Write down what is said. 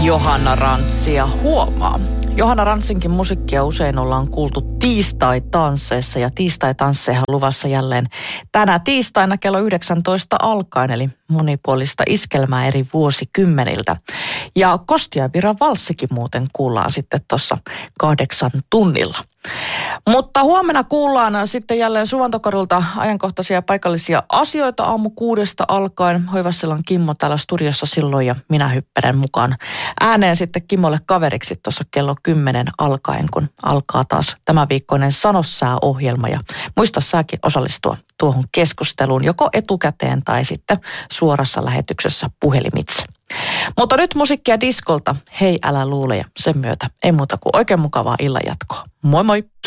Johanna Rantsia huomaa. Johanna Rantsinkin musiikkia usein ollaan kuultu tiistai-tansseissa ja tiistai-tansseja luvassa jälleen tänä tiistaina kello 19 alkaen, eli monipuolista iskelmää eri vuosikymmeniltä. Ja Kostiavirran valssikin muuten kuullaan sitten tuossa 8 tunnilla. Mutta huomenna kuullaan sitten jälleen Suvantokorulta ajankohtaisia paikallisia asioita aamu 6 alkaen. Hoivassillan Kimmo täällä studiossa silloin ja minä hyppelen mukaan ääneen sitten Kimmolle kaveriksi tuossa kello 10 alkaen, kun alkaa taas tämänviikkoinen Sanossää-ohjelma. Ja muista säkin osallistua tuohon keskusteluun joko etukäteen tai sitten suorassa lähetyksessä puhelimitse. Mutta nyt musiikkia diskolta. Hei, älä luule ja sen myötä ei muuta kuin oikein mukavaa illanjatkoa. Moi moi!